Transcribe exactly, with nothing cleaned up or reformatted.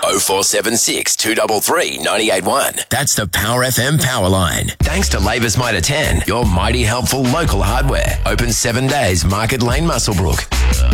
oh four seven six, two three three, nine eight one. That's the Power F M Power Line. Thanks to Labour's Mitre ten, your mighty helpful local hardware. Open seven days, Market Lane, Muswellbrook.